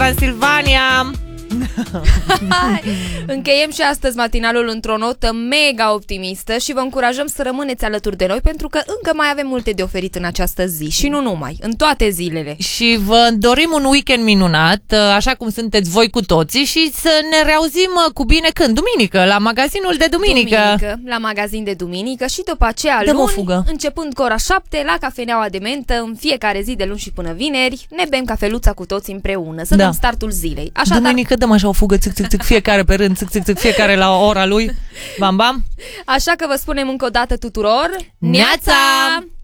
Transilvania. Încheiem și astăzi matinalul într-o notă mega optimistă și vă încurajăm să rămâneți alături de noi, pentru că încă mai avem multe de oferit în această zi și nu numai, în toate zilele. Și vă dorim un weekend minunat, așa cum sunteți voi cu toții, și să ne reauzim cu bine când? Duminică, la magazinul de duminică. La magazin de duminică și după aceea Dăm o luni, fugă. începând cu ora 7, la cafeneaua de mentă, în fiecare zi de luni și până vineri, ne bem cafeluța cu toți împreună, să dăm startul zilei. Așadar, duminică dăm așa o fugă, țic, țic, țic, fiecare pe rând, țic, țic, țic, fiecare la ora lui. Bam, bam. Așa că vă spunem încă o dată tuturor, Neața!